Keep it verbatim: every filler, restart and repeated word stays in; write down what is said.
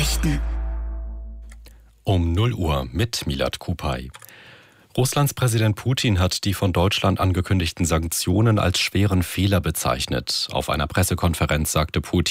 Nachrichten. Um null Uhr mit Milad Kupay. Russlands Präsident Putin hat die von Deutschland angekündigten Sanktionen als schweren Fehler bezeichnet. Auf einer Pressekonferenz sagte Putin,